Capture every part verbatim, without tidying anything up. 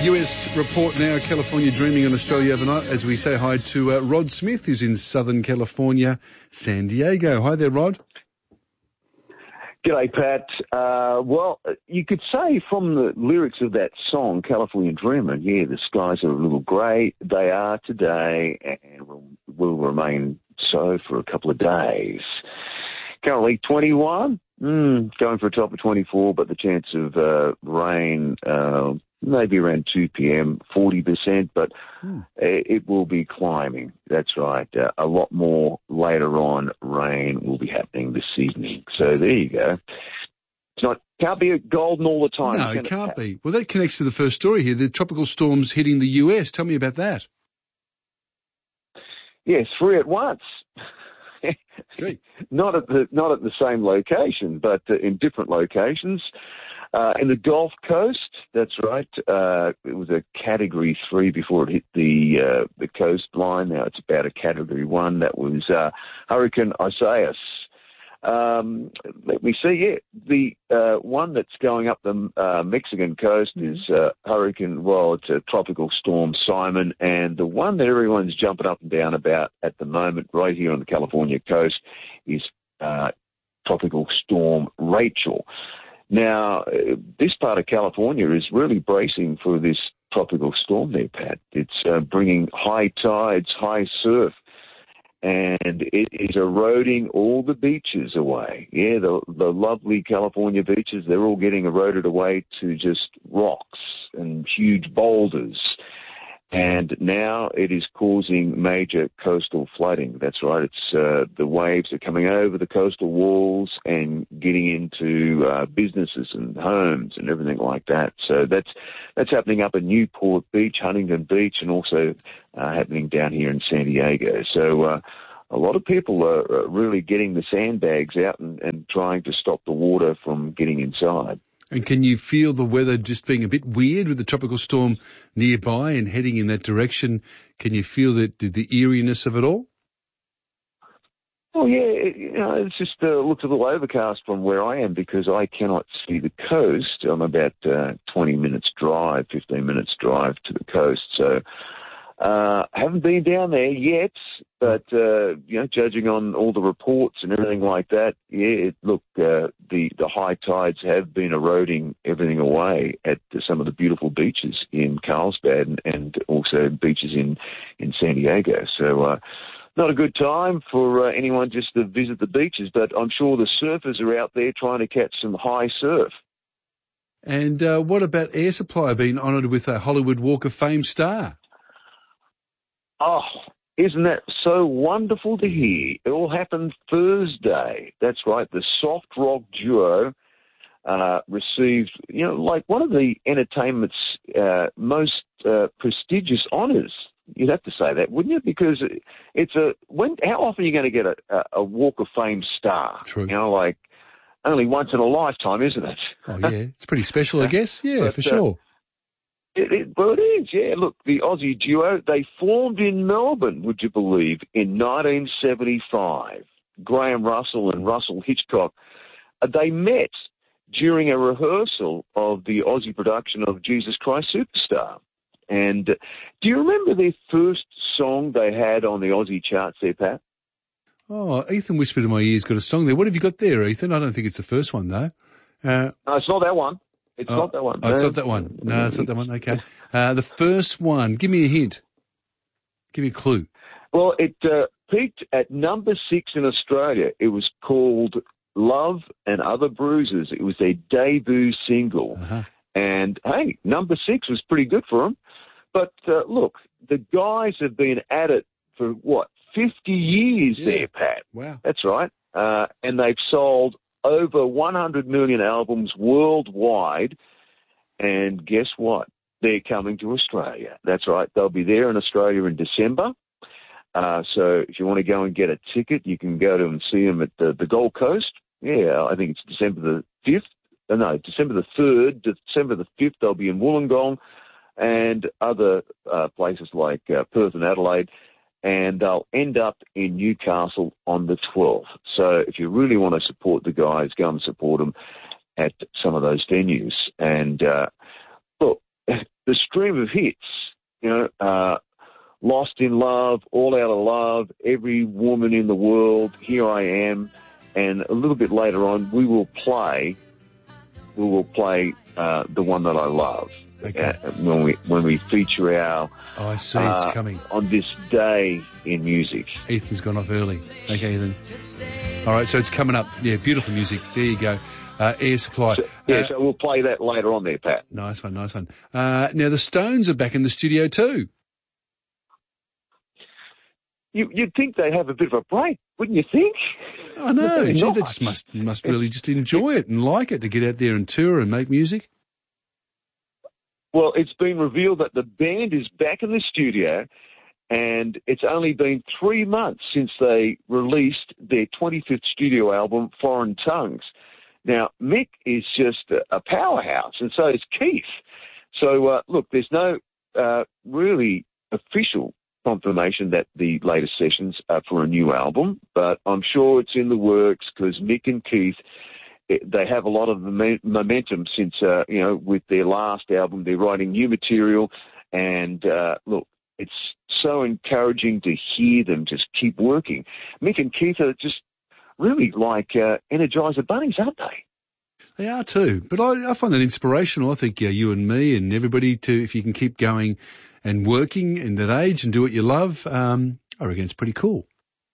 U S report now, California dreaming on Australia overnight, as we say hi to uh, Rod Smith, who's in Southern California, San Diego. Hi there, Rod. G'day, Pat. Uh, well, you could say from the lyrics of that song, California Dreamer, yeah, the skies are a little grey. They are today and will, will remain so for a couple of days. Currently twenty-one, mm, going for a top of twenty-four, but the chance of uh, rain uh, maybe around two p.m., forty percent, but hmm. it will be climbing. That's right. Uh, a lot more later on rain will be happening this evening. So there you go. It's not, can't be golden all the time. No, it can't be. Well, that connects to the first story here, the tropical storms hitting the U S. Tell me about that. Yes, three at once. not at the not at the same location, but uh, in different locations. Uh, in the Gulf Coast, that's right. Uh, it was a Category Three before it hit the uh, the coastline. Now it's about a Category One. That was uh, Hurricane Isaias. Um, let me see. Yeah, the uh, one that's going up the uh, Mexican coast mm-hmm. is uh, Hurricane. Well, it's a tropical storm Simon, and the one that everyone's jumping up and down about at the moment, right here on the California coast, is uh, tropical storm Rachel. Now, uh, this part of California is really bracing for this tropical storm there, Pat. It's uh, bringing high tides, high surf, and it is eroding all the beaches away. Yeah, the, the lovely California beaches, they're all getting eroded away to just rocks and huge boulders. And now it is causing major coastal flooding. That's right. It's uh, the waves are coming over the coastal walls and getting into uh, businesses and homes and everything like that. So that's that's happening up at Newport Beach, Huntington Beach, and also uh, happening down here in San Diego. So uh, a lot of people are really getting the sandbags out and, and trying to stop the water from getting inside. And can you feel the weather just being a bit weird with the tropical storm nearby and heading in that direction? Can you feel the, the eeriness of it all? Oh, yeah. It, you know, it's just uh, looks a little overcast from where I am because I cannot see the coast. I'm about uh, twenty minutes drive, fifteen minutes drive to the coast. So I uh, haven't been down there yet, but, uh, you know, judging on all the reports and everything like that, yeah, it, look, uh, the, the high tides have been eroding everything away at the, some of the beautiful beaches in Carlsbad and, and also beaches in, in San Diego. So uh, not a good time for uh, anyone just to visit the beaches, but I'm sure the surfers are out there trying to catch some high surf. And uh, what about Air Supply being honoured with a Hollywood Walk of Fame star? Oh, isn't that so wonderful to hear? It all happened Thursday. That's right. The soft rock duo uh, received, you know, like one of the entertainment's uh, most uh, prestigious honours. You'd have to say that, wouldn't you? Because it's a when. How often are you going to get a, a, a Walk of Fame star? True. You know, like only once in a lifetime, isn't it? Oh yeah, it's pretty special, I guess. Yeah, but, for sure. Uh, It, it, well, it is, yeah. Look, the Aussie duo, they formed in Melbourne, would you believe, in nineteen seventy-five. Graham Russell and Russell Hitchcock. Uh, they met during a rehearsal of the Aussie production of Jesus Christ Superstar. And uh, do you remember their first song they had on the Aussie charts there, Pat? Oh, Ethan whispered in my ears, got a song there. What have you got there, Ethan? I don't think it's the first one, though. Uh, no, it's not that one. It's oh, not that one. Oh, no. it's not that one. No, it's not that one. Okay. Uh, the first one, give me a hint. Give me a clue. Well, it uh, peaked at number six in Australia. It was called Love and Other Bruises. It was their debut single. Uh-huh. And, hey, number six was pretty good for them. But, uh, look, the guys have been at it for, what, fifty years yeah. there, Pat. Wow. That's right. Uh, and they've sold over one hundred million albums worldwide, and guess what? They're coming to Australia. That's right. They'll be there in Australia in December. Uh, so if you want to go and get a ticket, you can go to and see them at the, the Gold Coast. Yeah, I think it's December the fifth. Uh, no, December the third, December the fifth, they'll be in Wollongong and other uh, places like uh, Perth and Adelaide. And they'll end up in Newcastle on the twelfth. So if you really want to support the guys, go and support them at some of those venues. And, uh, look, the street stream of hits, you know, uh, Lost in Love, All Out of Love, Every Woman in the World, Here I Am, and a little bit later on, we will play, we will play uh, the one that I love. Okay. Uh, when we when we feature our Oh, I see. uh, It's coming. on this day in music. Ethan's gone off early. Okay, Ethan. All right, so it's coming up. Yeah, beautiful music. There you go. Uh, Air Supply. So, yeah, Uh, so we'll play that later on there, Pat. nice one, nice one. Uh, now, the Stones are back in the studio too. You, you'd think they'd have a bit of a break, wouldn't you think? I know. But they're Gee, not. they just must, must really just enjoy it and like it to get out there and tour and make music. Well, it's been revealed that the band is back in the studio, and it's only been three months since they released their twenty-fifth studio album, Foreign Tongues. Now, Mick is just a, a powerhouse, and so is Keith. So, uh, look, there's no uh, really official confirmation that the latest sessions are for a new album, but I'm sure it's in the works because Mick and Keith, they have a lot of momentum since, uh, you know, with their last album, they're writing new material. And, uh, look, it's so encouraging to hear them just keep working. Mick and Keith are just really like uh, Energizer bunnies, aren't they? They are too. But I, I find that inspirational. I think uh, you and me and everybody, to if you can keep going and working in that age and do what you love, um, I reckon it's pretty cool.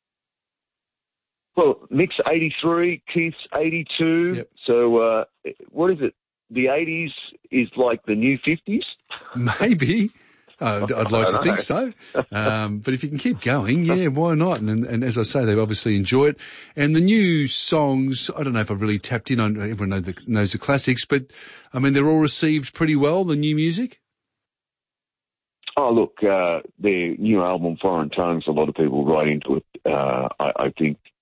Well, Mick's eighty-three, Keith's eighty-two. Yep. So uh, what is it? The eighties is like the new fifties? Maybe. Uh, I'd like to think so. Um, but if you can keep going, yeah, why not? And, and as I say, they obviously enjoy it. And the new songs, I don't know if I've really tapped in on, everyone knows the, knows the classics, but I mean, they're all received pretty well, the new music. Oh, look, uh, their new album, Foreign Tongues, a lot of people write into it. Uh, I, I think